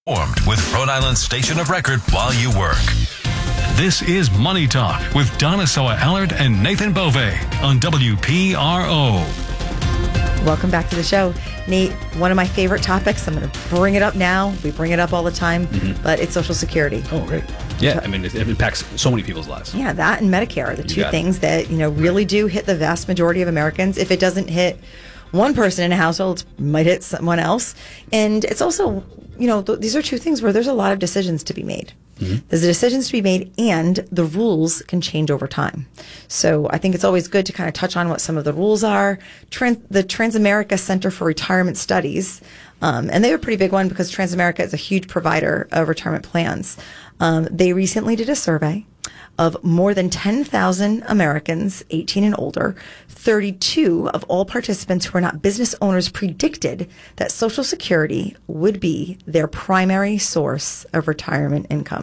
With Rhode Island's station of record while you work. This is Money Talk with Donna Soa-Allard and Nathan Bove on WPRO. Welcome back to the show. Nate, one of my favorite topics, I'm going to bring it up now. We bring it up all the time, but it's Social Security. Oh, great. Yeah, I mean, it impacts so many people's lives. Yeah, that and Medicare are the two things that, really do hit the vast majority of Americans. If it doesn't hit one person in a household, it might hit someone else. And it's also, these are two things where there's a lot of decisions to be made. There's decisions to be made, and the rules can change over time. So I think it's always good to kind of touch on what some of the rules are. The Transamerica Center for Retirement Studies, and they have a pretty big one because Transamerica is a huge provider of retirement plans. They recently did a survey of more than 10,000 Americans 18 and older. 32 of all participants who are not business owners predicted that Social Security would be their primary source of retirement income.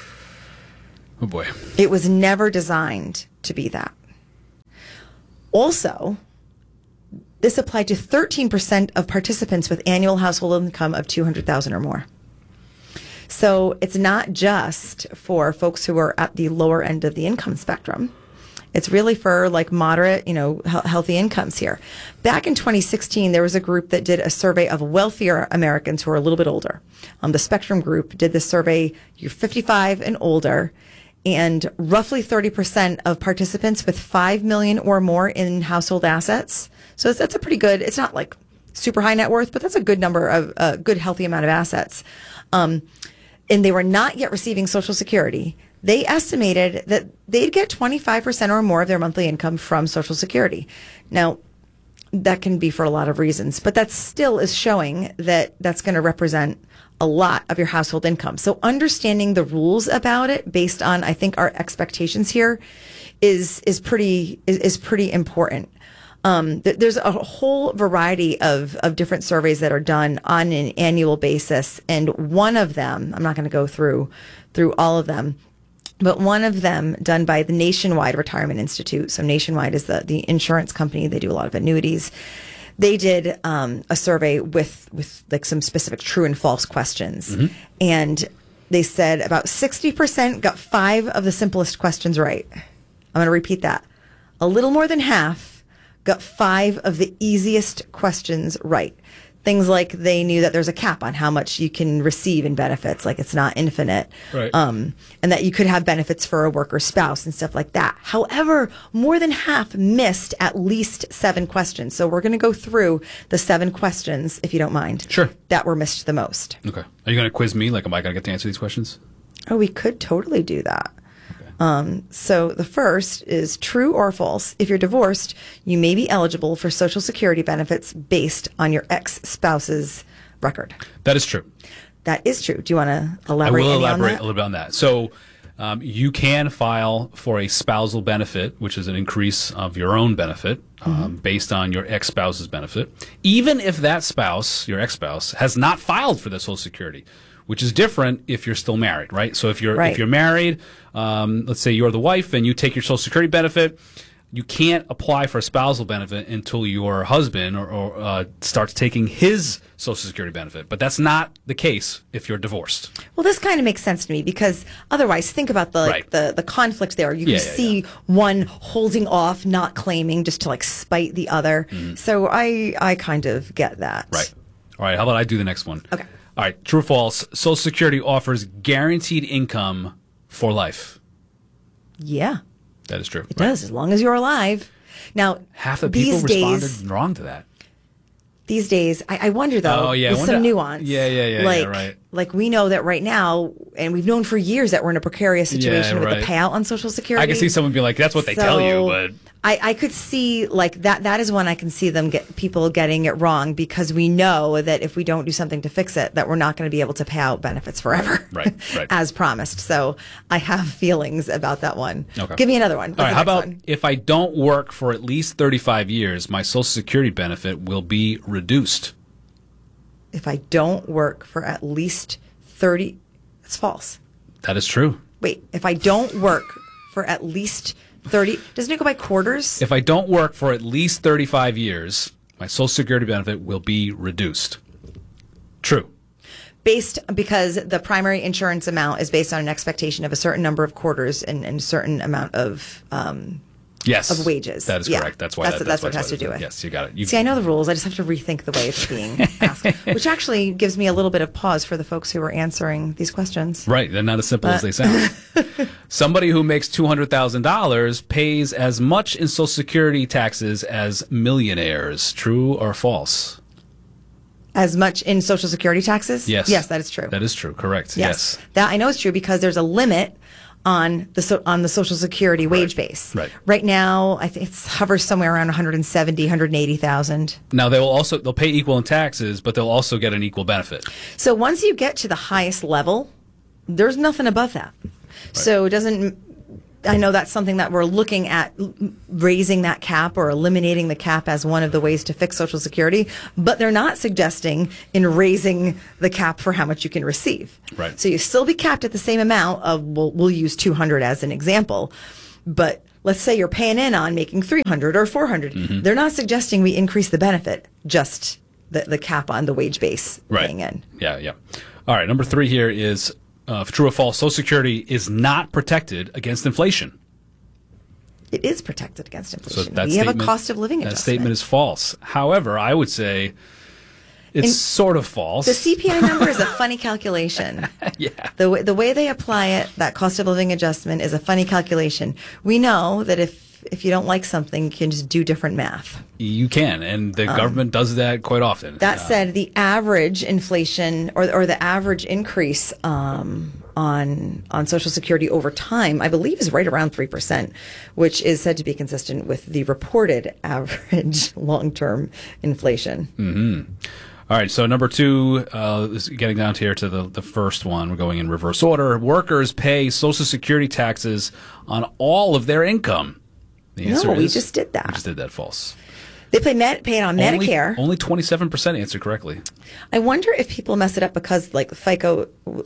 Oh, boy. It was never designed to be that. Also, this applied to 13% of participants with annual household income of $200,000 or more. So it's not just for folks who are at the lower end of the income spectrum. It's really for moderate, healthy incomes here. Back in 2016, there was a group that did a survey of wealthier Americans who are a little bit older. The Spectrum Group did this survey. You're 55 and older, and roughly 30% of participants with $5 million or more in household assets. So that's a pretty good. It's not like super high net worth, but that's a good number of a good healthy amount of assets. And they were not yet receiving Social Security. They estimated that they'd get 25% or more of their monthly income from Social Security. Now, that can be for a lot of reasons, but that still is showing that that's going to represent a lot of your household income. So understanding the rules about it based on, I think, our expectations here is pretty important. There's a whole variety of different surveys that are done on an annual basis. And one of them, I'm not going to go through all of them, but one of them done by the Nationwide Retirement Institute. So Nationwide is the insurance company. They do a lot of annuities. They did a survey with like some specific true and false questions. And they said about 60% got 5 of the simplest questions right. I'm going to repeat that. A little more than half got 5 of the easiest questions right. Things like they knew that there's a cap on how much you can receive in benefits, like it's not infinite, right. And that you could have benefits for a worker spouse and stuff like that. However, more than half missed at least 7 questions. So we're going to go through the 7 questions, if you don't mind. Sure. That were missed the most. Okay. Are you going to quiz me? Like, am I going to get to answer these questions? Oh, we could totally do that. So the first is true or false. If you're divorced, you may be eligible for Social Security benefits based on your ex-spouse's record. That is true. That is true. Do you want to elaborate? I will elaborate on that? a little bit on that. So you can file for a spousal benefit, which is an increase of your own benefit based on your ex-spouse's benefit, even if that spouse, your ex-spouse, has not filed for the Social Security, which is different if you're still married, right? So if you're married, let's say you're the wife and you take your Social Security benefit, you can't apply for a spousal benefit until your husband or starts taking his Social Security benefit. But that's not the case if you're divorced. Well, this kind of makes sense to me because otherwise, think about the conflict there. You can see one holding off, not claiming, just to spite the other. So I kind of get that. Right. All right. How about I do the next one? Okay. All right, true or false, Social Security offers guaranteed income for life. Yeah. That is true. It does, as long as you're alive. Now, half the people responded wrong to that. These days, I wonder, though, with some nuance. Right. Like, we know that right now, and we've known for years that we're in a precarious situation with the payout on Social Security. I can see someone being like, that's what they tell you, but... I could see, that is when I can see people getting it wrong, because we know that if we don't do something to fix it, that we're not going to be able to pay out benefits forever. Right. As promised. So I have feelings about that one. Okay. Give me another one. All right, how about if I don't work for at least 35 years, my Social Security benefit will be reduced? If I don't work for at least 30, it's false. That is true. Wait, if I don't work for at least 30, doesn't it go by quarters? If I don't work for at least 35 years, my Social Security benefit will be reduced. True. because the primary insurance amount is based on an expectation of a certain number of quarters and a certain amount of of wages. That is correct. That's why that's what it has to do with. Yes, you got it. See, I know the rules. I just have to rethink the way it's being asked, which actually gives me a little bit of pause for the folks who are answering these questions. Right. They're not as simple as they sound. Somebody who makes $200,000 pays as much in Social Security taxes as millionaires. True or false? As much in Social Security taxes? Yes. Yes, that is true. That is true. Correct. Yes. That I know is true because there's a limit on the Social Security wage base. Right. Right now, I think it hovers somewhere around 170, 180,000. Now they'll pay equal in taxes, but they'll also get an equal benefit. So once you get to the highest level, there's nothing above that. Right. So it doesn't. I know that's something that we're looking at, raising that cap or eliminating the cap as one of the ways to fix Social Security, but they're not suggesting in raising the cap for how much you can receive. Right. So you still be capped at the same amount of, we'll use 200 as an example, but let's say you're paying in on making 300 or 400. Mm-hmm. They're not suggesting we increase the benefit, just the cap on the wage base paying in. Yeah. All right, number 3 here is, true or false, Social Security is not protected against inflation. It is protected against inflation. So we have a cost of living adjustment. That statement is false. However, I would say it's sort of false. The CPI number is a funny calculation. Yeah. The way they apply it, that cost of living adjustment, is a funny calculation. We know that if you don't like something, you can just do different math. You can, and the government does that quite often. That said, the average inflation or the average increase on Social Security over time, I believe, is right around 3%, which is said to be consistent with the reported average long-term inflation. Mm-hmm. All right, so number 2, is getting down here to the first one. We're going in reverse order. Workers pay Social Security taxes on all of their income. The answer No, we is, just did that. We just did that. False. They pay it on Medicare. Only 27% answered correctly. I wonder if people mess it up because, like, FICO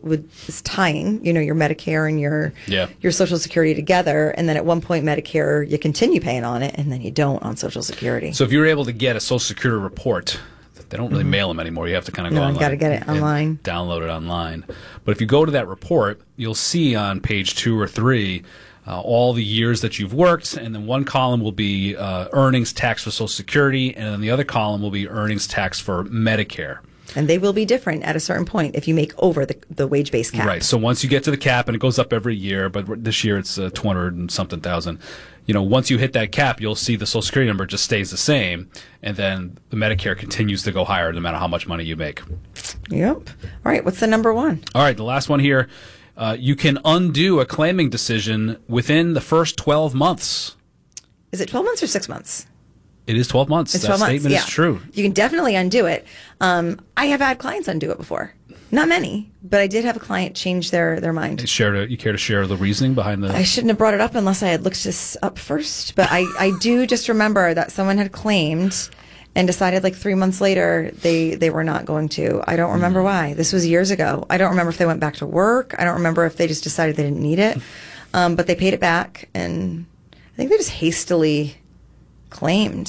is tying, your Medicare and your Social Security together, and then at one point Medicare, you continue paying on it, and then you don't on Social Security. So if you were able to get a Social Security report, they don't really mail them anymore. You have to kind of go online. You got to get it online. Download it online. But if you go to that report, you'll see on page 2 or 3 all the years that you've worked, and then one column will be earnings tax for Social Security, and then the other column will be earnings tax for Medicare. And they will be different at a certain point if you make over the wage-based cap. Right. So once you get to the cap, and it goes up every year, but this year it's 200 and something thousand. Once you hit that cap, you'll see the Social Security number just stays the same, and then the Medicare continues to go higher no matter how much money you make. Yep. All right. What's the number 1? All right. The last one here. You can undo a claiming decision within the first 12 months. Is it 12 months or 6 months? It is 12 months. It's 12 months. Statement is true. You can definitely undo it. I have had clients undo it before. Not many, but I did have a client change their mind. You care to share the reasoning behind the... I shouldn't have brought it up unless I had looked this up first, but I do just remember that someone had claimed and decided like 3 months later they were not going to. I don't remember why. This was years ago. I don't remember if they went back to work. I don't remember if they just decided they didn't need it. But they paid it back, and I think they just hastily claimed.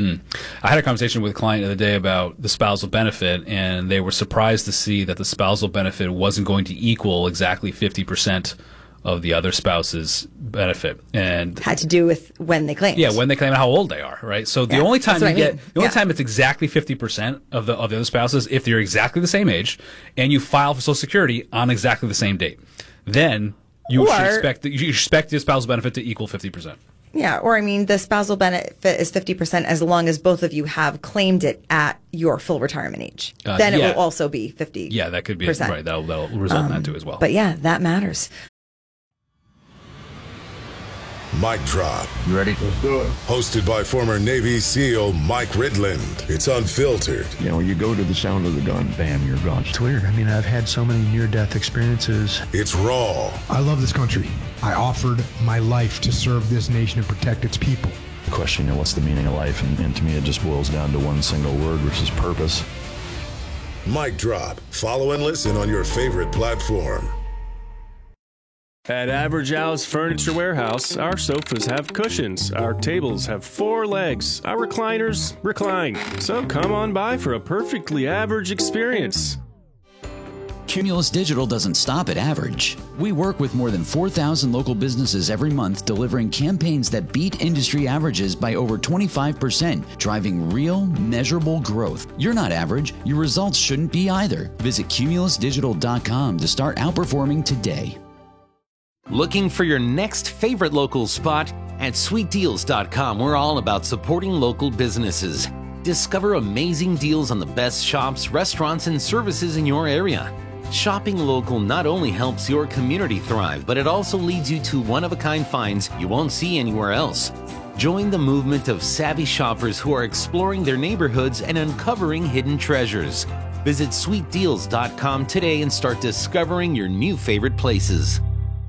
I had a conversation with a client the other day about the spousal benefit, and they were surprised to see that the spousal benefit wasn't going to equal exactly 50% of the other spouse's benefit, and had to do with when they claimed. Yeah, when they claim and how old they are, right? So the only time time it's exactly 50% of the other spouses if they're exactly the same age and you file for Social Security on exactly the same date. Then you expect the spousal benefit to equal 50%. Yeah, or the spousal benefit is 50% as long as both of you have claimed it at your full retirement age. Then it will also be 50%. Yeah, that could be right. That'll result in that too as well. But yeah, that matters. Mic Drop. You ready? Let's do it. Hosted by former Navy SEAL Mike Ridland. It's unfiltered. You go to the sound of the gun, bam, you're gone. It's weird. I've had so many near-death experiences. It's raw. I love this country. I offered my life to serve this nation and protect its people. The question, what's the meaning of life? And to me, it just boils down to one single word, which is purpose. Mic Drop. Follow and listen on your favorite platform. At Average Al's Furniture Warehouse, our sofas have cushions, our tables have 4 legs, our recliners recline. So come on by for a perfectly average experience. Cumulus Digital doesn't stop at average. We work with more than 4,000 local businesses every month, delivering campaigns that beat industry averages by over 25%, driving real, measurable growth. You're not average. Your results shouldn't be either. Visit cumulusdigital.com to start outperforming today. Looking for your next favorite local spot? At sweetdeals.com, we're all about supporting local businesses. Discover amazing deals on the best shops, restaurants, and services in your area. Shopping local not only helps your community thrive, but it also leads you to one-of-a-kind finds you won't see anywhere else. Join the movement of savvy shoppers who are exploring their neighborhoods and uncovering hidden treasures. Visit sweetdeals.com today and start discovering your new favorite places.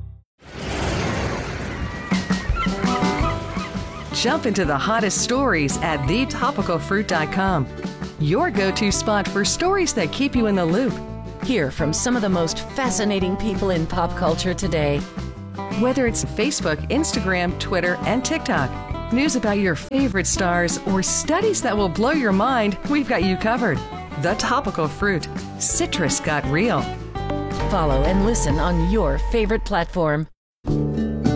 Jump into the hottest stories at thetopicalfruit.com. Your go-to spot for stories that keep you in the loop. Hear from some of the most fascinating people in pop culture today. Whether it's Facebook, Instagram, Twitter, and TikTok, news about your favorite stars, or studies that will blow your mind, we've got you covered. The Topical Fruit. Citrus got real. Follow and listen on your favorite platform.